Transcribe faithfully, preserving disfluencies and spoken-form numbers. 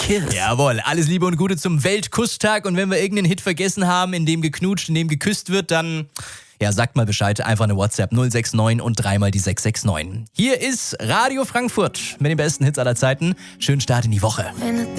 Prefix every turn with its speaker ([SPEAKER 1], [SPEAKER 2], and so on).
[SPEAKER 1] Kiss.
[SPEAKER 2] Jawohl, alles Liebe und Gute zum Weltkusstag. Und wenn wir irgendeinen Hit vergessen haben, in dem geknutscht, in dem geküsst wird, dann, ja, sagt mal Bescheid. Einfach eine WhatsApp null sechs neun und dreimal die sechs sechs neun. Hier ist Radio Frankfurt mit den besten Hits aller Zeiten. Schönen Start in die Woche.